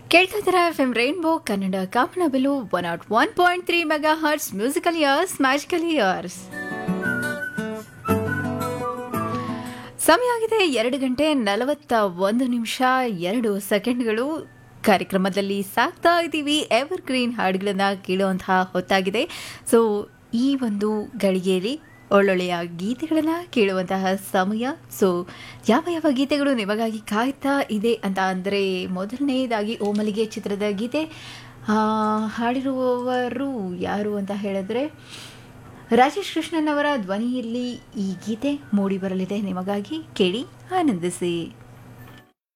ಕೇಳ್ತಾ ಇದ್ದೀರಾ F rainbow Kannada ಕಾಮನಬಿಲು 101.3 mega hertz musical years magical years. ಸಮಯ ಆಗಿದೆ 2 ಗಂಟೆ 41 ನಿಮಿಷ 2 ಸೆಕೆಂಡ್ಗಳು. ಕಾರ್ಯಕ್ರಮದಲ್ಲಿ ಸಾಕ್ತಾ ಇದ್ದೀವಿ ಎವರ್ ಗ್ರೀನ್ ಹಾಡುಗಳನ್ನು ಕೇಳುವಂತಹ ಹೊತ್ತಾಗಿದೆ. ಸೊ ಈ ಒಂದು ಗಳಿಗೆಯಲ್ಲಿ ಒಳ್ಳೊಳ್ಳೆಯ ಗೀತೆಗಳನ್ನು ಕೇಳುವಂತಹ ಸಮಯ. ಸೊ ಯಾವ ಯಾವ ಗೀತೆಗಳು ನಿಮಗಾಗಿ ಕಾಯ್ತಾ ಇದೆ ಅಂತ ಅಂದರೆ, ಮೊದಲನೇದಾಗಿ ಓಮಲಿಗೆ ಚಿತ್ರದ ಗೀತೆ. ಹಾಡಿರುವವರು ಯಾರು ಅಂತ ಹೇಳಿದ್ರೆ ರಾಜೇಶ್ ಕೃಷ್ಣನ್ ಅವರ ಧ್ವನಿಯಲ್ಲಿ ಈ ಗೀತೆ ಮೂಡಿ ಬರಲಿದೆ. ನಿಮಗಾಗಿ ಕೇಳಿ ಆನಂದಿಸಿ.